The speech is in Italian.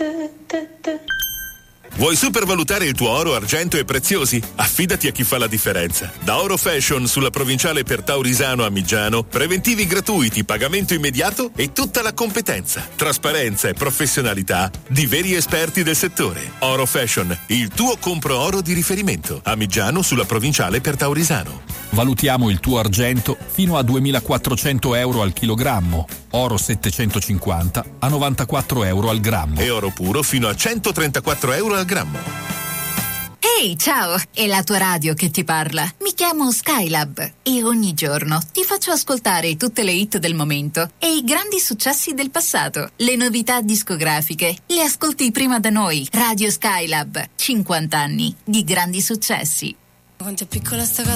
Vuoi supervalutare il tuo oro, argento e preziosi? Affidati a chi fa la differenza. Da Oro Fashion sulla provinciale per Taurisano a Migiano, preventivi gratuiti, pagamento immediato e tutta la competenza, trasparenza e professionalità di veri esperti del settore. Oro Fashion, il tuo compro oro di riferimento. A Migiano sulla provinciale per Taurisano. Valutiamo il tuo argento fino a 2.400 euro al chilogrammo, oro 750 a 94 euro al grammo e oro puro fino a 134 euro al grammo. Ehi, ciao! È la tua radio che ti parla. Mi chiamo Skylab e ogni giorno ti faccio ascoltare tutte le hit del momento e i grandi successi del passato. Le novità discografiche le ascolti prima da noi. Radio Skylab, 50 anni di grandi successi. Quanto è piccola sta casa.